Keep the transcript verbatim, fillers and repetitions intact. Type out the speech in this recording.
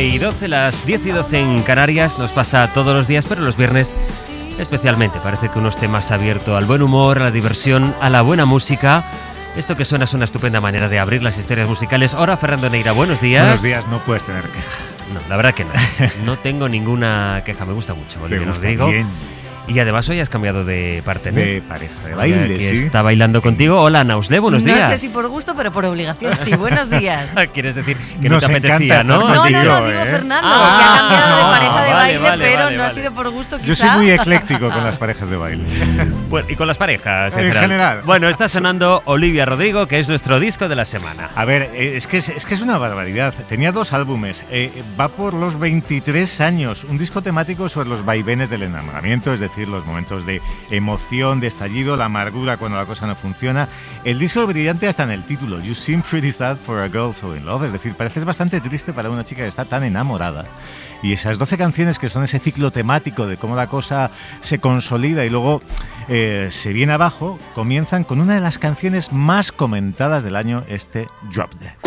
y doce, las diez y doce en Canarias. Nos pasa todos los días, pero los viernes especialmente. Parece que uno esté más abierto al buen humor, a la diversión, a la buena música. Esto que suena es una estupenda manera de abrir las historias musicales. Ahora, Fernando Neira, buenos días. Buenos días, no puedes tener queja. No, la verdad que no. No tengo ninguna queja, me gusta mucho, Me Olivia gusta Rodrigo. bien. Y además hoy has cambiado de parte, ¿no? De pareja de baile, que sí. está bailando contigo. Hola, Nausle, buenos días. No sé si por gusto, pero por obligación, sí. Buenos días. Quieres decir que no Nos te apetecía, encanta ¿no? estar No, no, contigo, no, digo ¿eh? Fernando, Ah, que ha cambiado de no, pareja de vale, baile, vale, pero vale, no ha vale. sido por gusto, quizá. Yo soy muy ecléctico con las parejas de baile. Bueno, y con las parejas en, En general. general. Bueno, está sonando Olivia Rodrigo, que es nuestro disco de la semana. A ver, eh, es que es, es que es una barbaridad. Tenía dos álbumes, eh, va por los veintitrés años, un disco temático sobre los vaivenes del enamoramiento, es decir, los momentos de emoción, de estallido, la amargura cuando la cosa no funciona. El disco es brillante hasta en el título, You Seem Pretty Sad for a Girl So In Love, es decir, pareces bastante triste para una chica que está tan enamorada. Y esas doce canciones que son ese ciclo temático de cómo la cosa se consolida y luego eh, se viene abajo, comienzan con una de las canciones más comentadas del año, este Drop Dead.